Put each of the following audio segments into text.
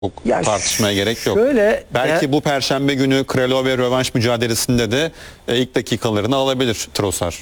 Çok Ya tartışmaya gerek yok. şöyle, Belki bu perşembe günü Kralove rövanş mücadelesinde de ilk dakikalarını alabilir Trossard.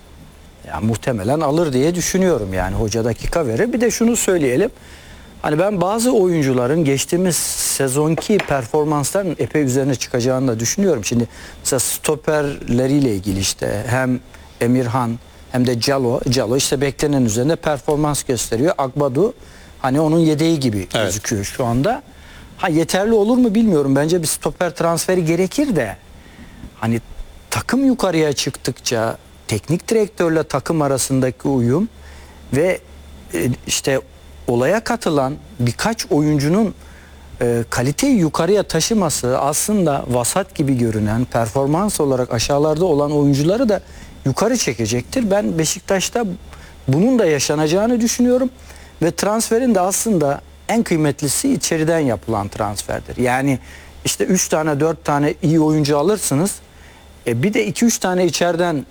ya muhtemelen alır diye düşünüyorum, yani hoca dakika verir. Bir de şunu söyleyelim. Hani ben bazı oyuncuların geçtiğimiz sezonki performansların epey üzerine çıkacağını da düşünüyorum. Şimdi mesela stoperleriyle ilgili işte hem Emirhan hem de Calo işte beklenen üzerinde performans gösteriyor. Agbadu hani onun yedeği gibi gözüküyor şu anda. Ha, yeterli olur mu bilmiyorum. Bence bir stoper transferi gerekir de hani takım yukarıya çıktıkça teknik direktörle takım arasındaki uyum ve işte olaya katılan birkaç oyuncunun kaliteyi yukarıya taşıması aslında vasat gibi görünen, performans olarak aşağılarda olan oyuncuları da yukarı çekecektir. Ben Beşiktaş'ta bunun da yaşanacağını düşünüyorum ve transferin de aslında en kıymetlisi içeriden yapılan transferdir. Yani işte 3 tane 4 tane iyi oyuncu alırsınız. Bir de 2-3 tane içeriden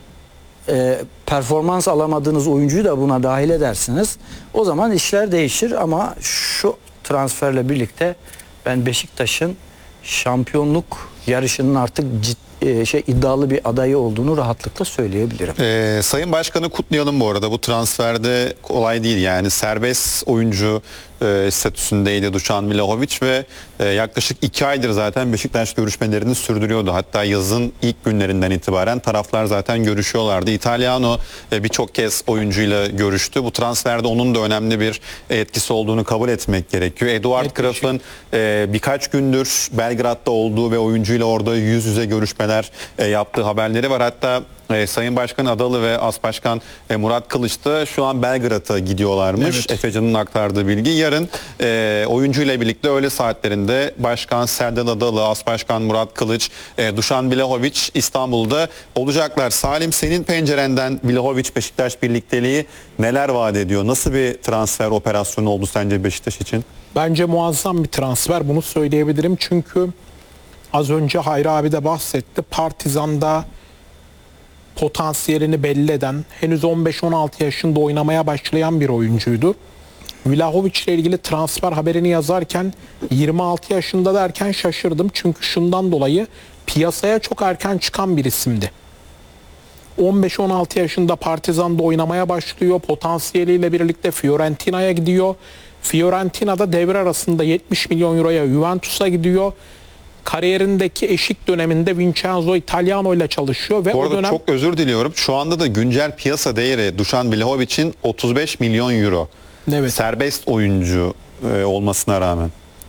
performans alamadığınız oyuncuyu da buna dahil edersiniz. O zaman işler değişir ama şu transferle birlikte ben Beşiktaş'ın şampiyonluk yarışının artık iddialı bir adayı olduğunu rahatlıkla söyleyebilirim. Sayın Başkan'ı kutlayalım bu arada. Bu transferde kolay değil, yani serbest oyuncu statüsündeydi Dušan Vlahović ve yaklaşık 2 aydır zaten Beşiktaş görüşmelerini sürdürüyordu. Hatta yazın ilk günlerinden itibaren taraflar zaten görüşüyorlardı. Italiano birçok kez oyuncuyla görüştü. Bu transferde onun da önemli bir etkisi olduğunu kabul etmek gerekiyor. Eduard Graf'ın birkaç gündür Belgrad'da olduğu ve oyuncuyla orada yüz yüze görüşmeler yaptığı haberleri var. Hatta Sayın Başkan Adalı ve As Başkan Murat Kılıç da şu an Belgrad'a gidiyorlarmış. Evet. Efecan'ın aktardığı bilgi. Yarın oyuncuyla birlikte öğle saatlerinde Başkan Serdal Adalı, As Başkan Murat Kılıç, Dušan Vlahović İstanbul'da olacaklar. Salim, senin pencerenden Vlahović Beşiktaş birlikteliği neler vaat ediyor? Nasıl bir transfer operasyonu oldu sence Beşiktaş için? Bence muazzam bir transfer, bunu söyleyebilirim. Çünkü az önce Hayri abi de bahsetti. Partizan'da potansiyelini belli eden, henüz 15-16 yaşında oynamaya başlayan bir oyuncuydu. Vlahović ile ilgili transfer haberini yazarken 26 yaşında derken şaşırdım. Çünkü şundan dolayı piyasaya çok erken çıkan bir isimdi. 15-16 yaşında Partizan'da oynamaya başlıyor. Potansiyeliyle birlikte Fiorentina'ya gidiyor. Fiorentina'da devre arasında 70 milyon euroya Juventus'a gidiyor. Kariyerindeki eşik döneminde Vincenzo Italiano ile çalışıyor ve bu arada o dönem... çok özür diliyorum. Şu anda da güncel piyasa değeri Dušan Vlahović'in 35 milyon euro. Evet. Serbest oyuncu olmasına rağmen.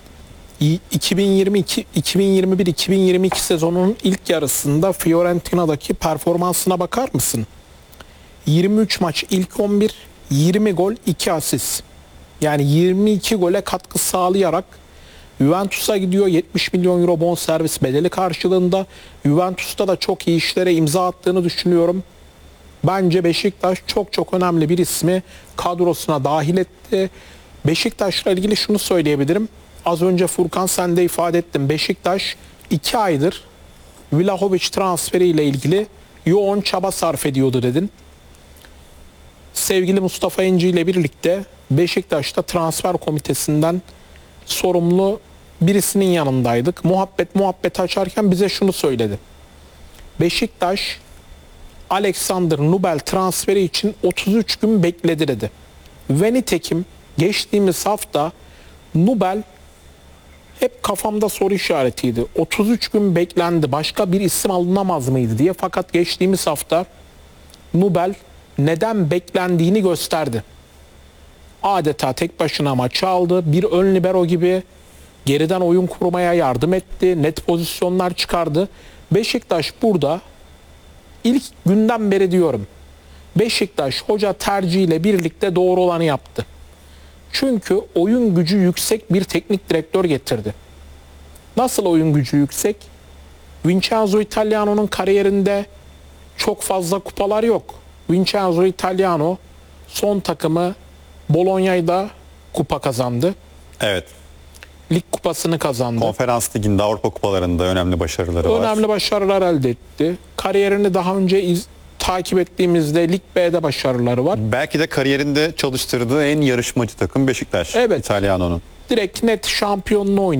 2021-2022 sezonunun ilk yarısında Fiorentina'daki performansına bakar mısın? 23 maç ilk 11, 20 gol, 2 asist. Yani 22 gole katkı sağlayarak Juventus'a gidiyor, 70 milyon euro bonservis bedeli karşılığında. Juventus'ta da çok iyi işlere imza attığını düşünüyorum. Bence Beşiktaş çok önemli bir ismi kadrosuna dahil etti. Beşiktaş'la ilgili şunu söyleyebilirim. Az önce Furkan, sen de ifade ettin. Beşiktaş 2 aydır Vlahović transferiyle ilgili yoğun çaba sarf ediyordu dedin. Sevgili Mustafa İnci ile birlikte Beşiktaş'ta transfer komitesinden sorumlu birisinin yanındaydık. Muhabbet açarken bize şunu söyledi. Beşiktaş Alexander Nubel transferi için 33 gün bekledi dedi. Ve nitekim geçtiğimiz hafta Nubel hep kafamda soru işaretiydi. 33 gün beklendi, başka bir isim alınamaz mıydı diye. Fakat geçtiğimiz hafta Nubel neden beklendiğini gösterdi. Adeta tek başına maçı aldı. Bir ön libero gibi geriden oyun kurmaya yardım etti. Net pozisyonlar çıkardı. Beşiktaş burada ilk günden beri diyorum. Beşiktaş hoca tercihiyle birlikte doğru olanı yaptı. Çünkü oyun gücü yüksek bir teknik direktör getirdi. Nasıl oyun gücü yüksek? Vincenzo Italiano'nun kariyerinde çok fazla kupalar yok. Vincenzo Italiano son takımı Bologna'da kupa kazandı. Evet. Lig kupasını kazandı. Konferans Ligi'nde, Avrupa kupalarında önemli başarıları var. Önemli başarılar elde etti. Kariyerini daha önce takip ettiğimizde Lig B'de başarıları var. Belki de kariyerinde çalıştırdığı en yarışmacı takım Beşiktaş. Evet. İtalyano'nun. direkt net şampiyonluğu oynuyor.